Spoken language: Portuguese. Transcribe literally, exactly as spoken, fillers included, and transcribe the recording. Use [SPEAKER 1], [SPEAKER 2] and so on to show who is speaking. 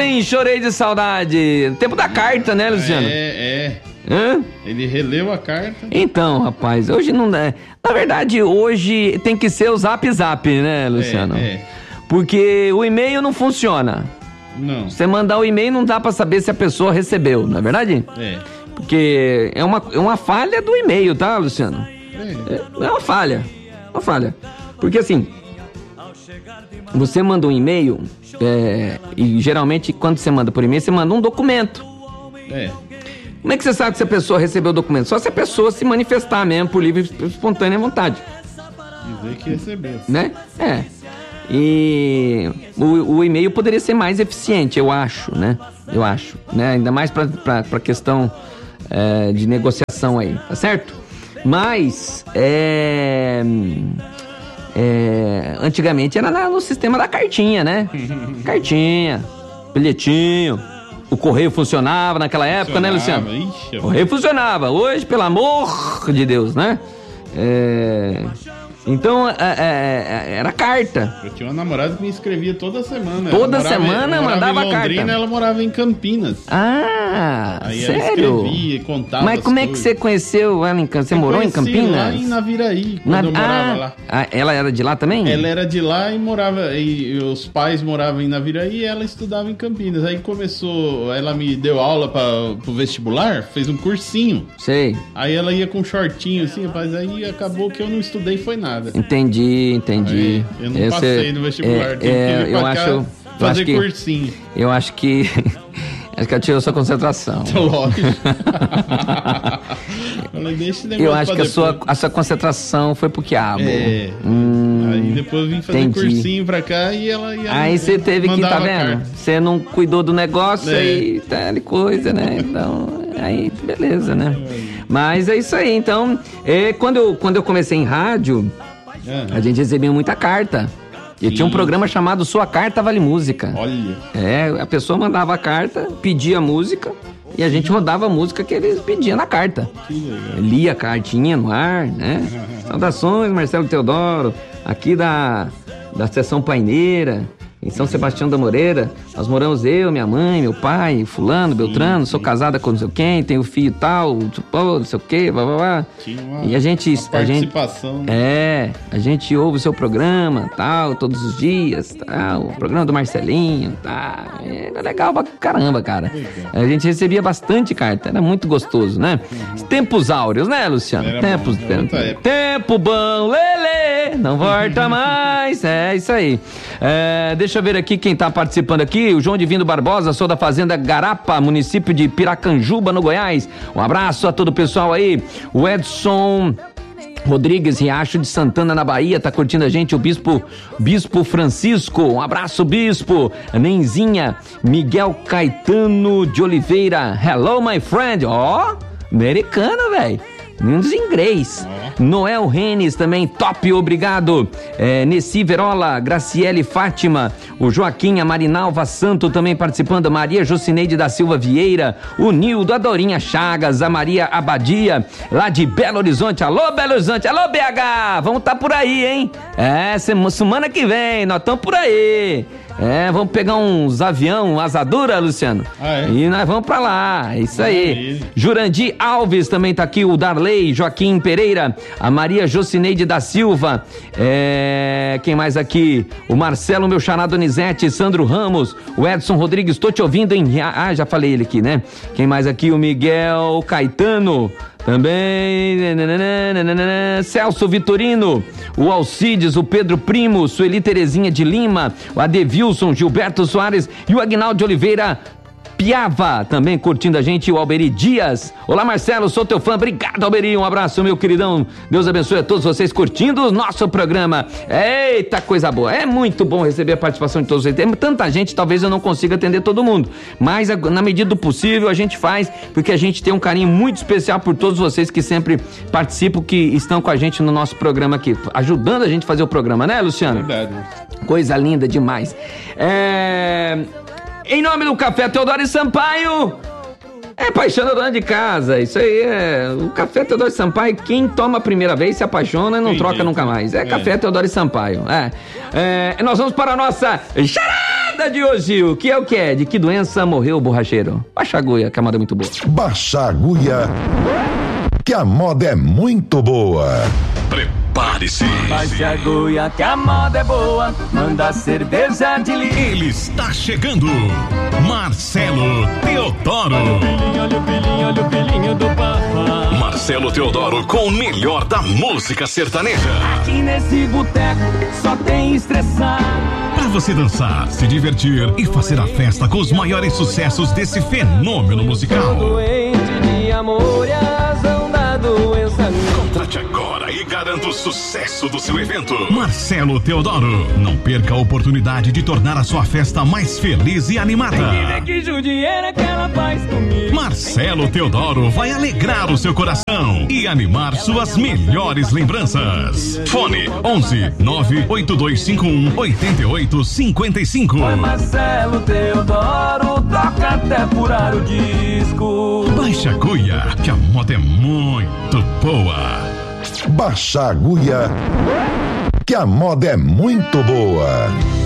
[SPEAKER 1] Ai, chorei de saudade. Tempo da carta, né, Luciano?
[SPEAKER 2] É, é.
[SPEAKER 1] Hã?
[SPEAKER 2] Ele releu a carta.
[SPEAKER 1] Então, rapaz, hoje não dá. Na verdade, hoje tem que ser o Zap Zap, né, Luciano?
[SPEAKER 2] É, é.
[SPEAKER 1] Porque o e-mail não funciona.
[SPEAKER 2] Não.
[SPEAKER 1] Você mandar o e-mail não dá pra saber se a pessoa recebeu, não é verdade?
[SPEAKER 2] É.
[SPEAKER 1] Porque é uma, é uma falha do e-mail, tá, Luciano?
[SPEAKER 2] É.
[SPEAKER 1] É, é uma falha. Uma falha. Porque assim, você manda um e-mail, é, e geralmente quando você manda por e-mail, você manda um documento.
[SPEAKER 2] É.
[SPEAKER 1] Como é que você sabe se a pessoa recebeu o documento? Só se a pessoa se manifestar mesmo por livre e espontânea vontade.
[SPEAKER 2] Dizer que recebeu.
[SPEAKER 1] Né? É. E o, o e-mail poderia ser mais eficiente, eu acho, né? Eu acho, né? Ainda mais pra, pra, pra questão é, de negociação aí, tá certo? Mas, é... é antigamente era no sistema da cartinha, né? Cartinha, bilhetinho. O correio funcionava naquela época, funcionava, né, Luciano? Ixi, o correio funcionava. Hoje, pelo amor de Deus, né? É... Então, é, é, era carta.
[SPEAKER 2] Eu tinha uma namorada que me escrevia toda semana.
[SPEAKER 1] Toda
[SPEAKER 2] morava,
[SPEAKER 1] semana mandava
[SPEAKER 2] em Londrina,
[SPEAKER 1] carta.
[SPEAKER 2] Ela morava em Campinas.
[SPEAKER 1] Ah,
[SPEAKER 2] aí
[SPEAKER 1] sério?
[SPEAKER 2] Ela escrevia, contava.
[SPEAKER 1] Mas como é que você conheceu ela em Campinas? Você eu morou em Campinas?
[SPEAKER 2] Lá em Naviraí, quando Na... eu morava
[SPEAKER 1] ah,
[SPEAKER 2] lá.
[SPEAKER 1] Ah, ela era de lá também?
[SPEAKER 2] Ela era de lá e morava. E, e os pais moravam em Naviraí e ela estudava em Campinas. Aí começou. Ela me deu aula para pro vestibular, fez um cursinho.
[SPEAKER 1] Sei.
[SPEAKER 2] Aí ela ia com um shortinho assim, rapaz. Aí acabou que eu não estudei, foi nada.
[SPEAKER 1] Entendi, entendi.
[SPEAKER 2] Aí, eu não
[SPEAKER 1] Esse,
[SPEAKER 2] passei no vestibular,
[SPEAKER 1] é,
[SPEAKER 2] tive
[SPEAKER 1] é,
[SPEAKER 2] que ir
[SPEAKER 1] eu
[SPEAKER 2] pra
[SPEAKER 1] acho,
[SPEAKER 2] cá
[SPEAKER 1] eu
[SPEAKER 2] fazer
[SPEAKER 1] acho que,
[SPEAKER 2] cursinho.
[SPEAKER 1] Eu acho que acho que ela tirou sua concentração.
[SPEAKER 2] Lógico. Falei, deixa esse
[SPEAKER 1] eu acho que a sua, a sua concentração foi pro quiabo.
[SPEAKER 2] É.
[SPEAKER 1] Hum,
[SPEAKER 2] aí depois eu vim fazer
[SPEAKER 1] entendi.
[SPEAKER 2] cursinho pra cá e ela ia.
[SPEAKER 1] Aí você teve que, tá vendo? Você não cuidou do negócio
[SPEAKER 2] é.
[SPEAKER 1] e tal coisa, né? Então, aí beleza, né? Mas é isso aí. Então, é, quando, eu, quando eu comecei em rádio, é. a gente recebia muita carta. E Sim. tinha um programa chamado Sua Carta Vale Música.
[SPEAKER 2] Olha.
[SPEAKER 1] É, a pessoa mandava a carta, pedia música e a gente rodava a música que eles pediam na carta.
[SPEAKER 2] Que legal.
[SPEAKER 1] Lia a cartinha no ar, né? Saudações, Marcelo Teodoro, aqui da, da Seção Paineira, em São Sebastião da Moreira. Nós moramos eu, minha mãe, meu pai, fulano, Beltrano, sim, sou sim. casada com não sei quem, tenho filho tal, não sei o quê, blá, blá, blá.
[SPEAKER 2] Uma,
[SPEAKER 1] e a gente...
[SPEAKER 2] uma participação.
[SPEAKER 1] A gente, é, a gente ouve o seu programa, tal, todos os dias, tal, o programa do Marcelinho, tal. É legal pra caramba, cara. Legal. A gente recebia bastante carta, era muito gostoso, né? Uhum. Tempos áureos, né, Luciano?
[SPEAKER 2] Era
[SPEAKER 1] Tempos,
[SPEAKER 2] bom,
[SPEAKER 1] tempo, tempo bom, lelê, não volta mais, é isso aí. É, deixa eu ver aqui quem tá participando aqui, o João Divino Barbosa, sou da Fazenda Garapa, município de Piracanjuba, no Goiás. Um abraço a todo o pessoal aí. O Edson Rodrigues, Riacho de Santana, na Bahia, tá curtindo a gente, o Bispo Bispo Francisco, um abraço, Bispo. Nenzinha, Miguel Caetano de Oliveira, hello my friend, ó, oh, americana, velho. Menos inglês. É. Noel Renes também, top, obrigado. É, Nessi Verola, Graciele Fátima, o Joaquim, a Marinalva Santo também participando, Maria Jocineide da Silva Vieira, o Nildo, a Dorinha Chagas, a Maria Abadia, lá de Belo Horizonte. Alô, Belo Horizonte, alô, B H, vamos tá por aí, hein? É, semana que vem, nós estamos por aí. É, vamos pegar uns avião, asadura, Luciano.
[SPEAKER 2] Ah, é?
[SPEAKER 1] E nós vamos pra lá, é isso aí. Jurandir Alves também tá aqui, o Darley, Joaquim Pereira, a Maria Jocineide da Silva, é... quem mais aqui? O Marcelo, meu xará Donizete, Sandro Ramos, o Edson Rodrigues, tô te ouvindo em... Ah, já falei ele aqui, né? Quem mais aqui? O Miguel Caetano, também, nananana, Celso Vitorino, o Alcides, o Pedro Primo, Sueli Terezinha de Lima, o Adevilson, Gilberto Soares e o Aguinaldo Oliveira Piava, também curtindo a gente, o Alberi Dias. Olá, Marcelo, sou teu fã, obrigado, Alberi, um abraço, meu queridão, Deus abençoe a todos vocês curtindo o nosso programa. Eita, coisa boa, é muito bom receber a participação de todos vocês, tem tanta gente, talvez eu não consiga atender todo mundo, mas na medida do possível a gente faz, porque a gente tem um carinho muito especial por todos vocês que sempre participam, que estão com a gente no nosso programa aqui, ajudando a gente a fazer o programa, né, Luciano?
[SPEAKER 2] Verdade.
[SPEAKER 1] Coisa linda demais. É... Em nome do Café Teodoro e Sampaio, é paixão da dona de casa, isso aí é, o Café Teodoro e Sampaio, quem toma a primeira vez se apaixona e não Entendi. troca nunca mais, é, é Café Teodoro e Sampaio, é. É, nós vamos para a nossa Charada Moda de hoje, o que é o que é? De que doença morreu o borracheiro? Baixa a agulha, que a moda é muito boa.
[SPEAKER 3] Baixa a agulha, que a moda é muito boa.
[SPEAKER 4] Prepare-se.
[SPEAKER 5] Baixe a agulha que a moda é boa. Manda cerveja de litro.
[SPEAKER 4] Ele está chegando. Marcelo Teodoro.
[SPEAKER 5] Olha o filhinho, olha o filhinho, olha o filhinho do papai.
[SPEAKER 4] Marcelo Teodoro com o melhor da música sertaneja.
[SPEAKER 5] Aqui nesse boteco só tem estressado.
[SPEAKER 4] Para você dançar, se divertir e fazer a festa com os maiores sucessos desse fenômeno musical.
[SPEAKER 5] Doente de amor e a razão da doença.
[SPEAKER 4] Contrate agora e garanta o sucesso do seu evento. Marcelo Teodoro. Não perca a oportunidade de tornar a sua festa mais feliz e animada.
[SPEAKER 5] Que judieira que ela faz comigo.
[SPEAKER 4] Marcelo Teodoro vai alegrar o seu coração e animar suas melhores lembranças. Fone onze nove oito dois cinco um oito oito cinco cinco.
[SPEAKER 5] Oi, Marcelo Teodoro, toca até furar o disco.
[SPEAKER 4] Baixa a agulha, que a moda é muito boa.
[SPEAKER 3] Baixa a agulha, que a moda é muito boa.